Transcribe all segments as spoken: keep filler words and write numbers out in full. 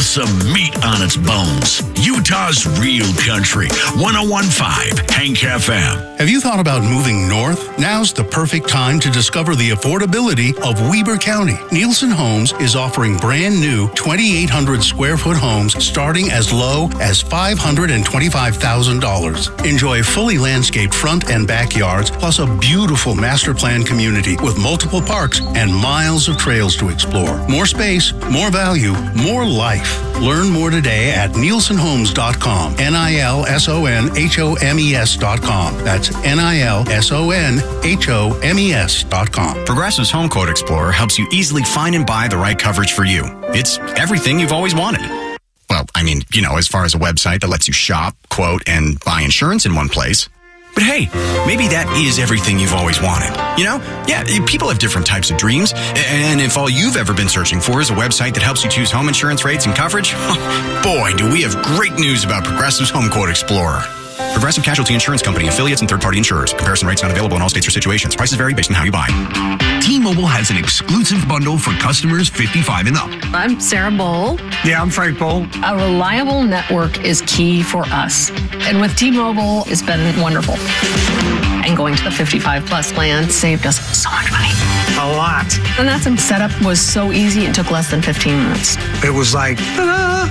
with some meat on its bones. Utah's real country. one oh one point five Hank F M. Have you thought about moving north? Now's the perfect time to discover the affordability of Weber County. Nielsen Homes is offering brand new twenty-eight hundred square foot homes starting as low as five hundred twenty-five thousand dollars. Enjoy fully landscaped front and backyards, plus a beautiful master plan community with multiple parks and miles of trails to explore. More space, more value, more life. Learn more today at nielsen homes dot com. N I L S O N H O M E S dot com. That's N I L S O N H O M E S dot com. Progressive's Home Quote Explorer helps you easily find and buy the right coverage for you. It's everything you've always wanted. Well, I mean, you know, as far as a website that lets you shop, quote, and buy insurance in one place. But hey, maybe that is everything you've always wanted. You know? Yeah, people have different types of dreams. And if all you've ever been searching for is a website that helps you choose home insurance rates and coverage, boy, do we have great news about Progressive's Home Quote Explorer. Progressive Casualty Insurance Company, affiliates, and third-party insurers. Comparison rates not available in all states or situations. Prices vary based on how you buy. T-Mobile has an exclusive bundle for customers fifty-five and up. I'm Sarah Bowl. Yeah, I'm Frank Bowl. A reliable network is key for us. And with T-Mobile, it's been wonderful. And going to the fifty-five plus plan saved us so much money. A lot. And that setup was so easy, it took less than fifteen minutes. It was like, ta-da!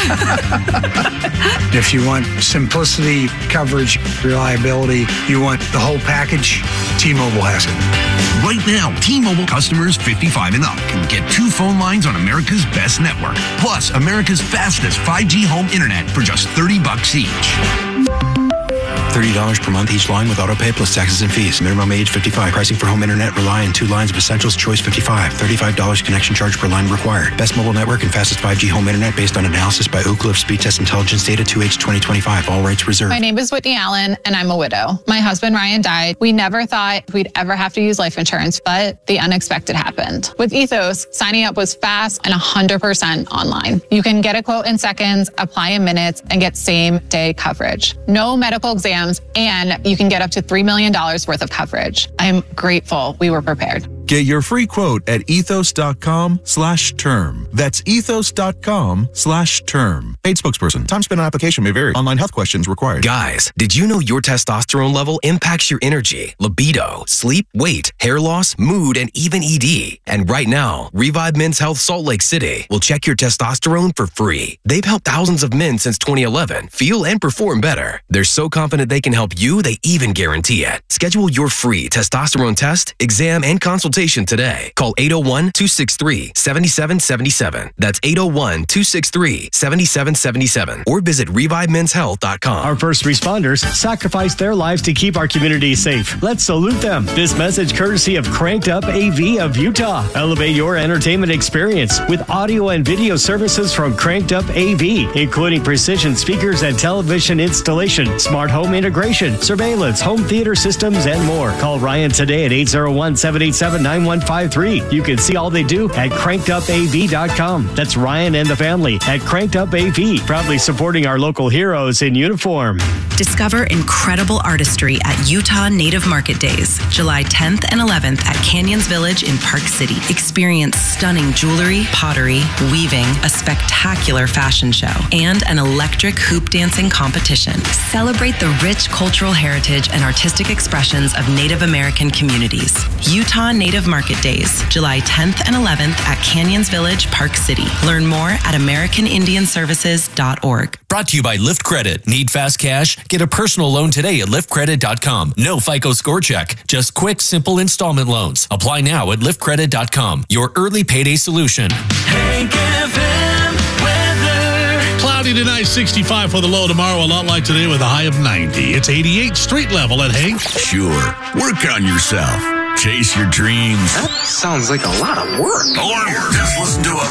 If you want simplicity, coverage, reliability, you want the whole package, T-Mobile has it. Right now, T-Mobile customers fifty-five and up can get two phone lines on America's best network, plus America's fastest five G home internet for just thirty bucks each. thirty dollars per month each line with autopay plus taxes and fees. Minimum age fifty-five. Pricing for home internet rely on two lines of Essentials Choice fifty-five. thirty-five dollars connection charge per line required. Best mobile network and fastest five G home internet based on analysis by Oak Cliff Speed Test Intelligence Data two H twenty twenty-five. All rights reserved. My name is Whitney Allen and I'm a widow. My husband Ryan died. We never thought we'd ever have to use life insurance, but the unexpected happened. With Ethos, signing up was fast and one hundred percent online. You can get a quote in seconds, apply in minutes, and get same day coverage. No medical exams, and you can get up to three million dollars worth of coverage. I am grateful we were prepared. Get your free quote at ethos.com slash term. That's ethos.com slash term. Paid spokesperson. Time spent on application may vary. Online health questions required. Guys, did you know your testosterone level impacts your energy, libido, sleep, weight, hair loss, mood, and even E D? And right now, Revive Men's Health Salt Lake City will check your testosterone for free. They've helped thousands of men since twenty eleven feel and perform better. They're so confident they can help you, they even guarantee it. Schedule your free testosterone test, exam, and consultation today. Call eight oh one, two six three, seven seven seven seven. That's eight oh one, two six three, seven seven seven seven. Or visit revive men's health dot com. Our first responders sacrificed their lives to keep our community safe. Let's salute them. This message courtesy of Cranked Up A V of Utah. Elevate your entertainment experience with audio and video services from Cranked Up A V, including precision speakers and television installation, smart home integration, surveillance, home theater systems, and more. Call Ryan today at eight oh one, seven eight seven, nine one five three. You can see all they do at cranked up A V dot com. That's Ryan and the family at Cranked Up A V, proudly supporting our local heroes in uniform. Discover incredible artistry at Utah Native Market Days, July tenth and eleventh at Canyons Village in Park City. Experience stunning jewelry, pottery, weaving, a spectacular fashion show, and an electric hoop dancing competition. Celebrate the rich cultural heritage and artistic expressions of Native American communities. Utah Native Market Days, July tenth and eleventh at Canyons Village, Park City. Learn more at american indian services dot org. Brought to you by Lyft Credit. Need fast cash? Get a personal loan today at lyft credit dot com. No FICO score check. Just quick, simple installment loans. Apply now at lyft credit dot com. Your early payday solution. Hank F M weather. Cloudy tonight, sixty-five for the low. Tomorrow, a lot like today with a high of ninety. It's eighty-eight street level at Hank. Sure. Work on yourself. Chase your dreams. That sounds like a lot of work. Or just listen to a